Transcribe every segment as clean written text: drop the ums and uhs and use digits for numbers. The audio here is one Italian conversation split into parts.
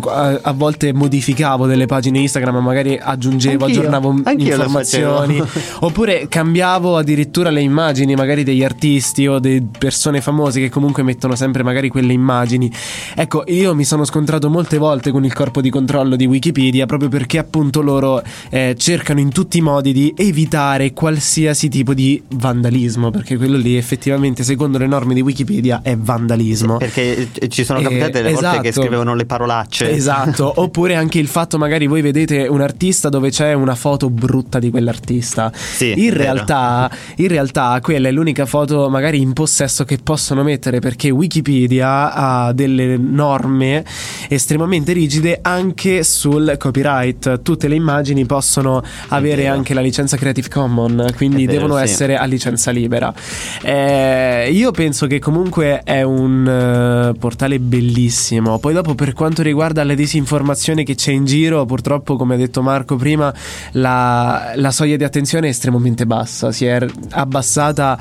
a volte modificavo delle pagine Instagram, magari aggiungevo, aggiornavo informazioni, oppure cambiavo addirittura le immagini magari degli artisti o di persone famose che comunque mettono sempre magari quelle immagini. Ecco, io mi sono scontrato molte volte con il corpo di controllo di Wikipedia, proprio perché appunto loro cercano in tutti i modi di evitare qualsiasi tipo di vandalismo, perché quello lì effettivamente secondo le norme di Wikipedia è vandalismo, perché ci sono capitate le volte che scrivevano le parolacce. Esatto. Oppure anche il fatto, magari voi vedete un artista dove c'è una foto brutta di quell'artista, in realtà quella è l'unica foto magari in possesso che possono mettere, perché Wikipedia ha delle norme estremamente rigide anche sul copyright. Tutte le immagini possono avere anche la licenza Creative Commons, quindi devono essere a licenza libera. Io penso che comunque è un portale bellissimo. Poi dopo, per quanto riguarda la disinformazione che c'è in giro, purtroppo, come ha detto Marco prima, la soglia di attenzione è estremamente bassa, si è abbassata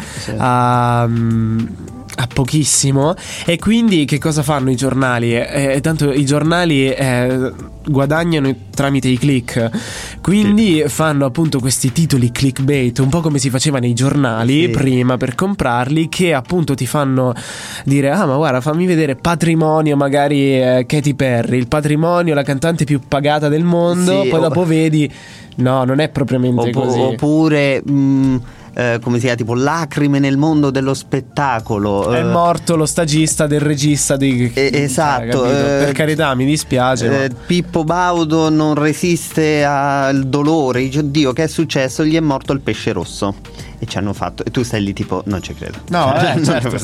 a pochissimo. E quindi che cosa fanno i giornali? Tanto i giornali guadagnano tramite i click, quindi fanno appunto questi titoli clickbait, un po' come si faceva nei giornali prima per comprarli, che appunto ti fanno dire: ah, ma guarda, fammi vedere patrimonio, magari Katy Perry, il patrimonio, la cantante più pagata del mondo, poi dopo vedi no, non è propriamente così. Oppure come si chiama, tipo lacrime nel mondo dello spettacolo, è morto lo stagista del regista di esatto, per carità, mi dispiace, Pippo Baudo non resiste al dolore, dice: oddio, che è successo? Gli è morto il pesce rosso. E ci hanno fatto, e tu stai lì tipo: non ci credo. No, certo.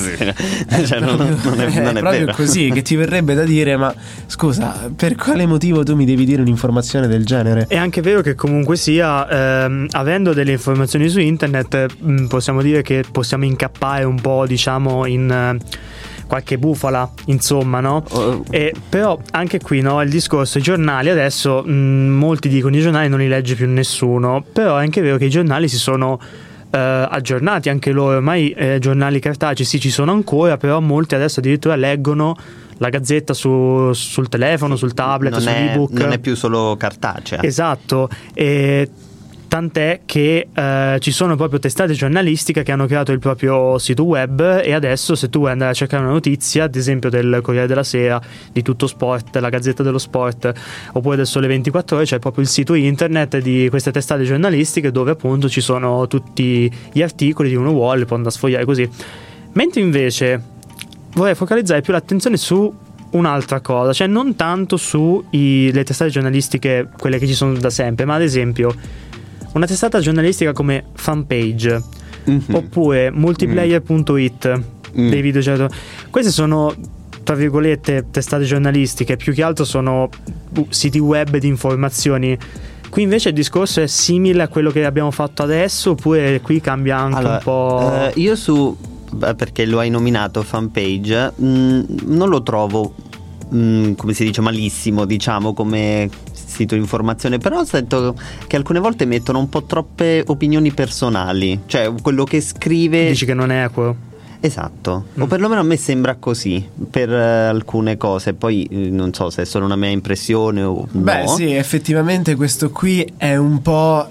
non è proprio vero. Così che ti verrebbe da dire: ma scusa, per quale motivo tu mi devi dire un'informazione del genere? È anche vero che comunque sia, avendo delle informazioni su internet, possiamo dire che possiamo incappare un po', diciamo, in qualche bufala, insomma, no? E però anche qui, no, il discorso, i giornali adesso, molti dicono i giornali non li legge più nessuno, però è anche vero che i giornali si sono aggiornati anche loro. Ormai giornali cartacei ci sono ancora, però molti adesso addirittura leggono la gazzetta sul telefono, sul tablet, sull'ebook. Non è più solo cartacea. Esatto. E tant'è che ci sono proprio testate giornalistiche che hanno creato il proprio sito web, e adesso se tu vuoi andare a cercare una notizia, ad esempio del Corriere della Sera, di Tutto Sport, la Gazzetta dello Sport, oppure del Sole 24 Ore, c'è proprio il sito internet di queste testate giornalistiche dove appunto ci sono tutti gli articoli di uno vuole, può andare a sfogliare così. Mentre invece vorrei focalizzare più l'attenzione su un'altra cosa, cioè non tanto su le testate giornalistiche, quelle che ci sono da sempre, ma ad esempio una testata giornalistica come Fanpage, oppure multiplayer.it, dei video. Queste sono, tra virgolette, testate giornalistiche, più che altro sono siti web di informazioni. Qui invece il discorso è simile a quello che abbiamo fatto adesso, oppure qui cambia anche un po'? Io perché lo hai nominato Fanpage, non lo trovo come si dice malissimo, diciamo, come sito di informazione, però sento che alcune volte mettono un po' troppe opinioni personali, cioè quello che scrive, dici che non è equo. Esatto, o perlomeno a me sembra così per alcune cose, poi non so se è solo una mia impressione o Beh, no. sì, effettivamente questo qui è un po'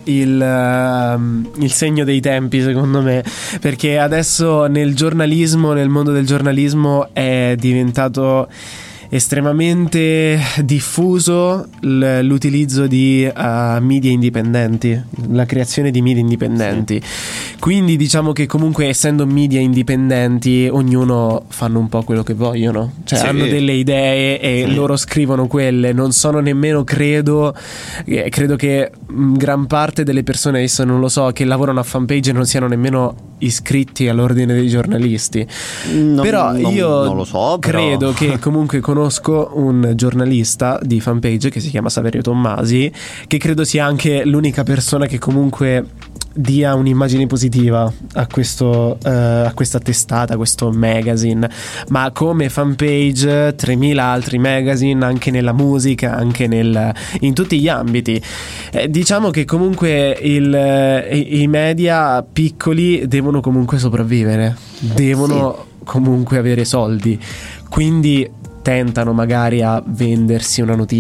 il segno dei tempi, secondo me, perché adesso nel mondo del giornalismo è diventato estremamente diffuso l'utilizzo di media indipendenti, la creazione di media indipendenti. Quindi diciamo che comunque, essendo media indipendenti, ognuno fanno un po' quello che vogliono, cioè hanno delle idee e loro scrivono quelle. Non sono nemmeno, credo che gran parte delle persone, adesso non lo so, che lavorano a Fanpage non siano nemmeno iscritti all'ordine dei giornalisti. Però io non lo so, credo che comunque conosco un giornalista di Fanpage che si chiama Saverio Tommasi, che credo sia anche l'unica persona che comunque dia un'immagine positiva a questa testata, a questo magazine. Ma come Fanpage, 3000 altri magazine, anche nella musica, anche in tutti gli ambiti. Diciamo che comunque i media piccoli devono comunque sopravvivere, devono comunque avere soldi, quindi tentano magari a vendersi una notizia